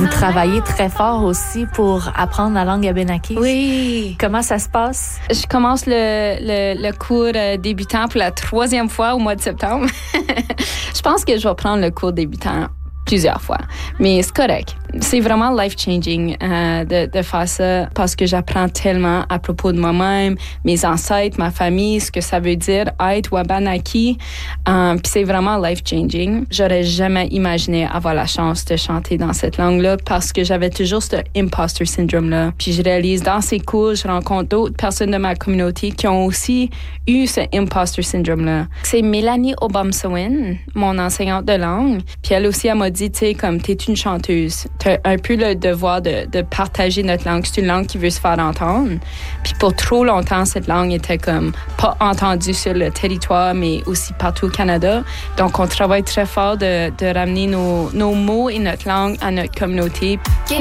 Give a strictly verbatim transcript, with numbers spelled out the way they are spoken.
Vous travaillez très fort aussi pour apprendre la langue abénaquise. Oui. Comment ça se passe? Je commence le, le, le cours débutant pour la troisième fois au mois de septembre. Je pense que je vais prendre le cours débutant plusieurs fois, mais c'est correct. C'est vraiment life-changing euh, de, de faire ça parce que j'apprends tellement à propos de moi-même, mes ancêtres, ma famille, ce que ça veut dire être Wabanaki. Euh, Puis c'est vraiment life-changing. J'aurais jamais imaginé avoir la chance de chanter dans cette langue-là parce que j'avais toujours ce imposter syndrome-là. Puis je réalise dans ces cours, je rencontre d'autres personnes de ma communauté qui ont aussi eu ce imposter syndrome-là. C'est Mélanie Obamsawin, mon enseignante de langue. Puis elle aussi, elle m'a dit, tu sais, comme t'es une chanteuse, t'as un peu le devoir de, de partager notre langue. C'est une langue qui veut se faire entendre. Puis pour trop longtemps, cette langue était comme pas entendue sur le territoire, mais aussi partout au Canada. Donc, on travaille très fort de, de ramener nos, nos mots et notre langue à notre communauté.